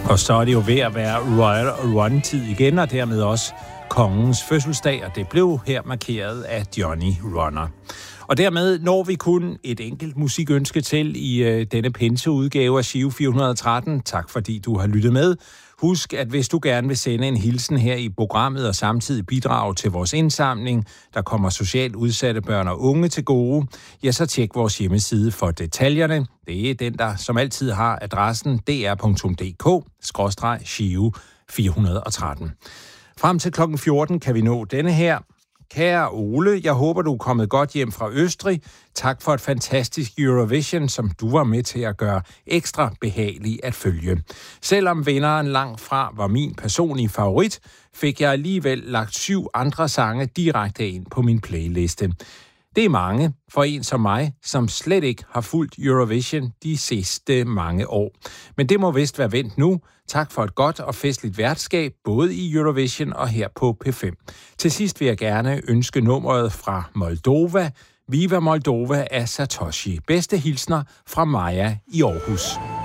Og så er det jo ved at være Royal Run-tid igen, og dermed også kongens fødselsdag, og det blev her markeret af Johnny Runner. Og dermed når vi kun et enkelt musikønske til i denne pinseudgave af Giro 413. Tak fordi du har lyttet med. Husk, at hvis du gerne vil sende en hilsen her i programmet og samtidig bidrage til vores indsamling, der kommer socialt udsatte børn og unge til gode, ja, så tjek vores hjemmeside for detaljerne. Det er den, der som altid har adressen dr.dk/Giro 413. Frem til klokken 14 kan vi nå denne her. Kære Ole, jeg håber, du er kommet godt hjem fra Østrig. Tak for et fantastisk Eurovision, som du var med til at gøre ekstra behagelig at følge. Selvom vinderen langt fra var min personlige favorit, fik jeg alligevel lagt 7 andre sange direkte ind på min playliste. Det er mange for en som mig, som slet ikke har fulgt Eurovision de sidste mange år. Men det må vist være vendt nu. Tak for et godt og festligt værtskab, både i Eurovision og her på P5. Til sidst vil jeg gerne ønske nummeret fra Moldova. Viva Moldova af Satoshi. Bedste hilsner fra Maja i Aarhus.